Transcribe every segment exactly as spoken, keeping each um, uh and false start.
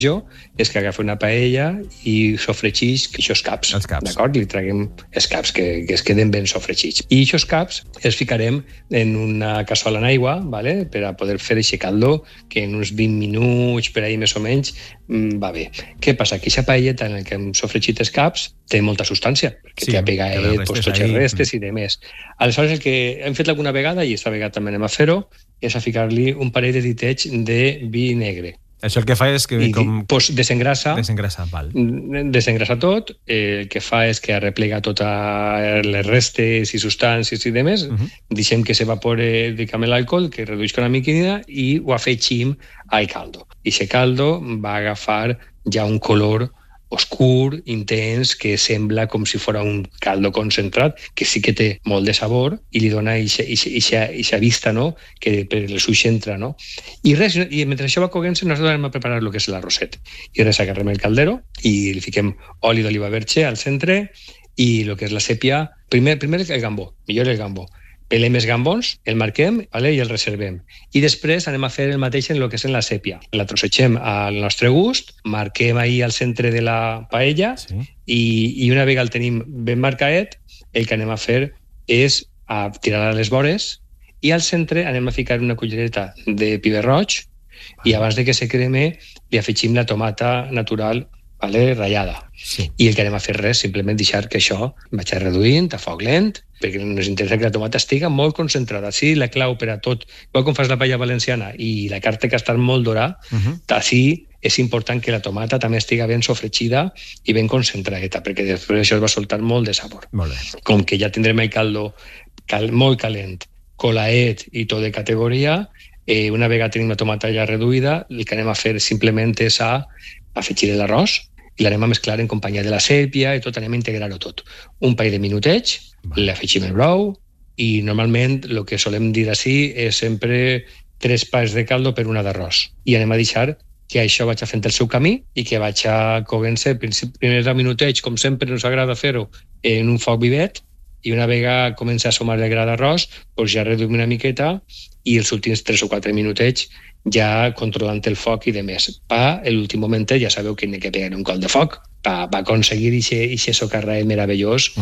jo és que agafa una paella i sofregeix aquests caps, caps. d'acord? Li traguem els caps que, que es queden ben sofregits. I aquests caps els ficarem en una cassola en aigua, ¿vale? Per a poder fer aquest caldo, que en uns vint minuts, per ahí més o menys, va bé. Què passa? Que aquesta paelleta en què hem sofregit els caps té molta substància, perquè sí, té apegaet, pues, tots els restes i demés. Aleshores, el que hem fet alguna vegada, i esta vegada també anem a fer-ho, és a ficar-li un parell de ditets de vi negre. Això el que fa és que... I com... pues, desengrassa, desengrassa, val. desengrassa tot, eh, el que fa és que arreplega totes les restes i substàncies i demés, uh -huh. deixem que s'evapore l'alcohol, que reduïsca una miquina i ho afegim al caldo. I aquest caldo va agafar ja un color oscur, intens, que sembla com si fos un caldo concentrat, que sí que té molt de sabor i li dona aquesta vista, no?, que per el suix entra, no? I res, i mentre això va coguent-se, nosaltres anem a preparar el que és l'arrosset. I res, agarrem el caldero i li fiquem oli d'oliva verge al centre i el que és la sèpia, primer, primer el gambó, millor el gambó. Pelem els gambons, el marquem, vale, i el reservem. I després anem a fer el mateix en el que és en la sèpia. La trossegem al nostre gust, marquem ahí al centre de la paella, sí. i, i una vegada el tenim ben marcaet, el que anem a fer és a tirar a les vores i al centre anem a ficar una cullereta de piber roig ah. i abans de que se creme li afegim la tomata natural, vale, ratllada. Sí. I el que anem a fer res, simplement deixar que això vagi reduint a foc lent, perquè ens interessa que la tomata estigui molt concentrada. Sí, la clau per a tot, igual com fas la paella valenciana i la carn té que estar molt dorada, uh-huh. així és important que la tomata també estigui ben sofregida i ben concentradeta, perquè després això es va soltar molt de sabor. Molt bé. Com que ja tindrem el caldo cal, molt calent, colaet i tot de categoria, eh, una vegada tenim la tomata ja reduïda, el que anem a fer simplement és a afegir l'arròs, i l'anem a mesclar en companyia de la sèpia i tot, anem a integrar-ho tot. Un parell de minutets, l'afegim el brou i normalment el que solem dir així és sempre tres pals de caldo per una d'arròs. I anem a deixar que això vagi fent el seu camí i que vagi coguent-se primers minutets, com sempre ens agrada fer-ho, en un foc vivet, i una vegada comença a sumar el gra d'arròs, doncs ja reduïm una miqueta i els últims tres o quatre minutets ja controlant el foc i de més. Pa, l'últim momentet, ja sabeu que n'hi ha que pegar un col de foc, va, va aconseguir aquest socarraet meravellós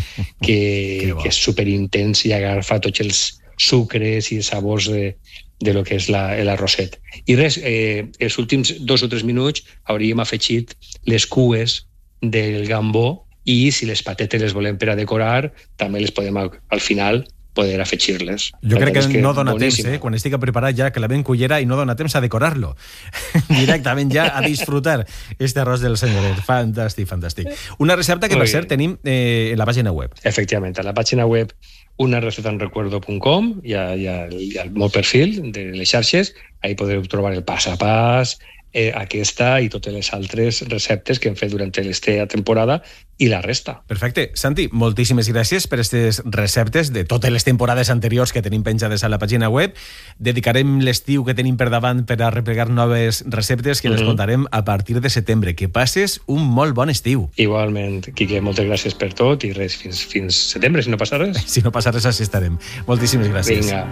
que, que és superintens i agafa tots els sucres i els sabors de, de lo que és l'arrosset. I res, eh, els últims dos o tres minuts hauríem afegit les cues del gambó i si les patates les volem per a decorar, també les podem al, al final poder afegir-les. Jo crec que, que no dona boníssim. temps, eh? Quan estic preparat ja que la ben cullera i no dona temps a decorar-lo. Directament ja a disfrutar este arròs del senyoret. Fantàstic, fantàstic. Una recepta que, per cert, tenim eh, en la pàgina web. Efectivament, a la pàgina web una receta en recuerdo punt com hi ha, hi ha, hi ha el meu perfil de les xarxes, ahí podreu trobar el pas a pas, eh, aquesta i totes les altres receptes que hem fet durant l'esta temporada i la resta. Perfecte. Santi, moltíssimes gràcies per aquestes receptes de totes les temporades anteriors que tenim penjades a la pàgina web. Dedicarem l'estiu que tenim per davant per a replegar noves receptes que mm-hmm. les contarem a partir de setembre. Que passes un molt bon estiu. Igualment, Quique, moltes gràcies per tot i res, fins, fins setembre, si no passa res. Si no passa res, així estarem. Moltíssimes gràcies. Vinga.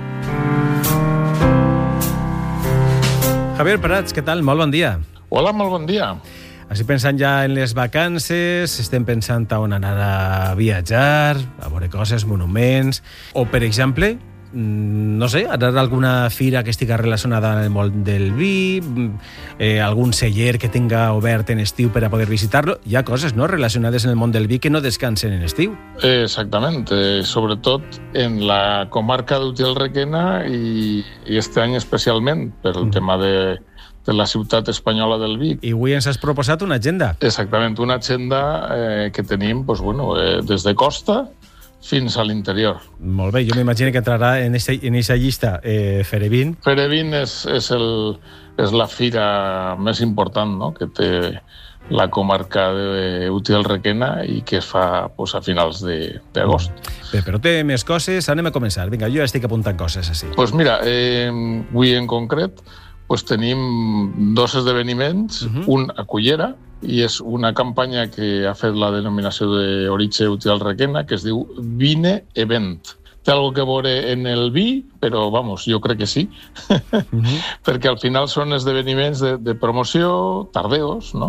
Javier Prats, què tal? Molt bon dia. Hola, molt bon dia. Així pensant ja en les vacances, estem pensant a on anar a viatjar, a veure coses, monuments, o, per exemple, no sé, anar a alguna fira que estigui relacionada amb el món del vi, eh, algun celler que tinga obert en estiu per a poder visitar-lo. Hi ha coses, no?, relacionades en el món del vi que no descansen en estiu. Exactament, eh, sobretot en la comarca d'Utiel-Requena i, i este any especialment per el mm. tema de de la ciutat espanyola del vi. I avui ens has proposat una agenda. Exactament, una agenda eh, que tenim pues, bueno, eh, des de costa fins a l'interior. Molt bé, jo m'imagino que entrarà en aquesta llista eh, Ferevin. Ferevin és, és, el, és la fira més important, no?, que té la comarca d'Utiel-Requena i que es fa pues, a finals d'agost. Bé, però té més coses, anem a començar. Vinga, jo ja estic apuntant coses així. Pues mira, eh, avui en concret pues tenim dos esdeveniments, uh-huh. un a Cullera, i és una campanya que ha fet la denominació d'Oritge Utiel-Requena, que es diu Vine Event. té alguna que veure en el vi, però, vamos, jo crec que sí, uh-huh. perquè al final són esdeveniments de, de promoció tardeos, no?